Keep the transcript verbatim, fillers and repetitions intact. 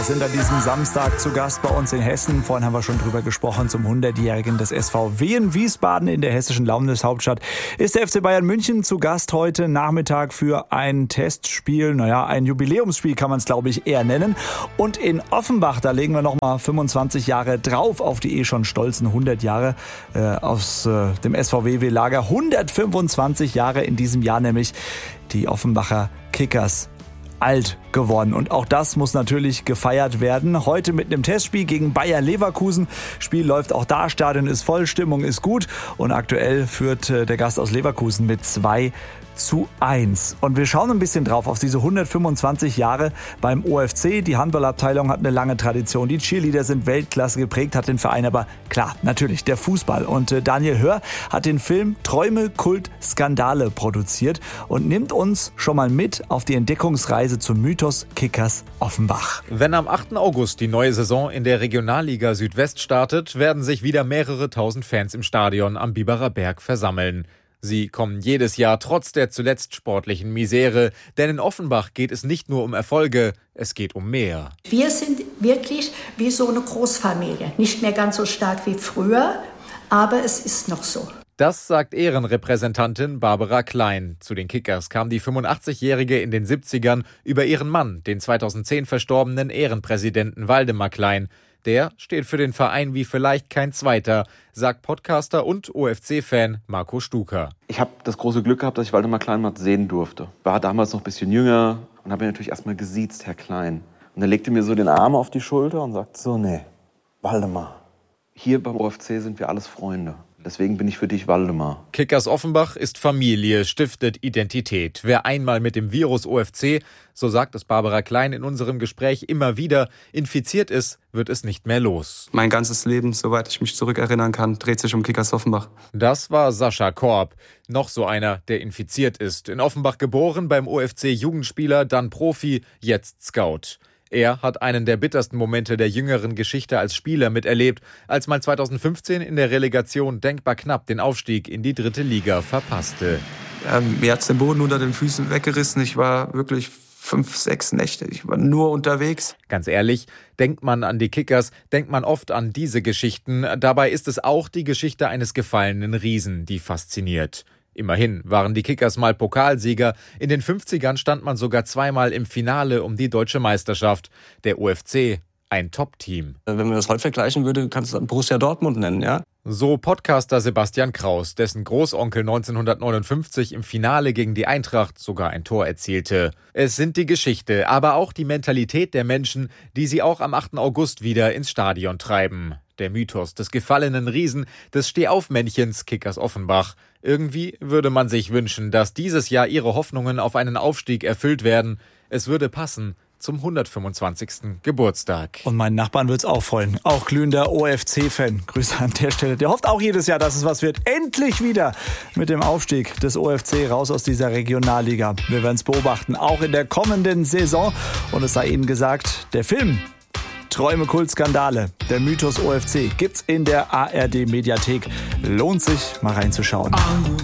Wir sind an diesem Samstag zu Gast bei uns in Hessen. Vorhin haben wir schon drüber gesprochen, zum hundertjährigen des S V W in Wiesbaden in der hessischen Landeshauptstadt. Ist der F C Bayern München zu Gast heute Nachmittag für ein Testspiel, naja, ein Jubiläumsspiel kann man es, glaube ich, eher nennen. Und in Offenbach, da legen wir nochmal fünfundzwanzig Jahre drauf auf die eh schon stolzen hundert Jahre äh, aus äh, dem S V W-Lager. hundertfünfundzwanzig Jahre in diesem Jahr nämlich die Offenbacher Kickers alt geworden. Und auch das muss natürlich gefeiert werden. Heute mit einem Testspiel gegen Bayer Leverkusen. Spiel läuft auch da, Stadion ist voll, Stimmung ist gut. Und aktuell führt der Gast aus Leverkusen mit zwei zu eins. Und wir schauen ein bisschen drauf auf diese hundertfünfundzwanzig Jahre beim O F C. Die Handballabteilung hat eine lange Tradition. Die Cheerleader sind Weltklasse, geprägt hat den Verein aber klar, natürlich der Fußball. Und Daniel Hör hat den Film Träume, Kult, Skandale produziert und nimmt uns schon mal mit auf die Entdeckungsreise zum Mythos Kickers Offenbach. Wenn am achten August die neue Saison in der Regionalliga Südwest startet, werden sich wieder mehrere tausend Fans im Stadion am Biberer Berg versammeln. Sie kommen jedes Jahr trotz der zuletzt sportlichen Misere, denn in Offenbach geht es nicht nur um Erfolge, es geht um mehr. Wir sind wirklich wie so eine Großfamilie, nicht mehr ganz so stark wie früher, aber es ist noch so. Das sagt Ehrenrepräsentantin Barbara Klein. Zu den Kickers kam die fünfundachtzigjährige in den siebzigern über ihren Mann, den zweitausendzehn verstorbenen Ehrenpräsidenten Waldemar Klein. Der steht für den Verein wie vielleicht kein zweiter, sagt Podcaster und O F C-Fan Marco Stuker. Ich habe das große Glück gehabt, dass ich Waldemar Klein mal sehen durfte. War damals noch ein bisschen jünger und habe ihn natürlich erstmal gesiezt, Herr Klein. Und er legte mir so den Arm auf die Schulter und sagte so, nee, Waldemar. Hier beim O F C sind wir alles Freunde. Deswegen bin ich für dich Waldemar. Kickers Offenbach ist Familie, stiftet Identität. Wer einmal mit dem Virus O F C, so sagt es Barbara Klein in unserem Gespräch immer wieder, infiziert ist, wird es nicht mehr los. Mein ganzes Leben, soweit ich mich zurückerinnern kann, dreht sich um Kickers Offenbach. Das war Sascha Korb, noch so einer, der infiziert ist. In Offenbach geboren, beim O F C Jugendspieler, dann Profi, jetzt Scout. Er hat einen der bittersten Momente der jüngeren Geschichte als Spieler miterlebt, als man zweitausendfünfzehn in der Relegation denkbar knapp den Aufstieg in die dritte Liga verpasste. Ja, mir hat's den Boden unter den Füßen weggerissen. Ich war wirklich fünf, sechs Nächte. Ich war nur unterwegs. Ganz ehrlich, denkt man an die Kickers, denkt man oft an diese Geschichten. Dabei ist es auch die Geschichte eines gefallenen Riesen, die fasziniert. Immerhin waren die Kickers mal Pokalsieger. In den fünfzigern stand man sogar zweimal im Finale um die deutsche Meisterschaft. Der O F C, ein Top-Team. Wenn man das heute vergleichen würde, kannst du dann Borussia Dortmund nennen, ja? So Podcaster Sebastian Kraus, dessen Großonkel neunzehnhundertneunundfünfzig im Finale gegen die Eintracht sogar ein Tor erzielte. Es sind die Geschichte, aber auch die Mentalität der Menschen, die sie auch am achten August wieder ins Stadion treiben. Der Mythos des gefallenen Riesen, des Stehaufmännchens Kickers Offenbach. Irgendwie würde man sich wünschen, dass dieses Jahr ihre Hoffnungen auf einen Aufstieg erfüllt werden. Es würde passen zum hundertfünfundzwanzigsten Geburtstag. Und meinen Nachbarn wird's auch freuen. Auch glühender O F C-Fan. Grüße an der Stelle. Der hofft auch jedes Jahr, dass es was wird. Endlich wieder mit dem Aufstieg des O F C raus aus dieser Regionalliga. Wir werden es beobachten, auch in der kommenden Saison. Und es sei Ihnen gesagt, der Film Träume, Kult, Skandale, der Mythos O F C gibt's in der A R D-Mediathek. Lohnt sich, mal reinzuschauen.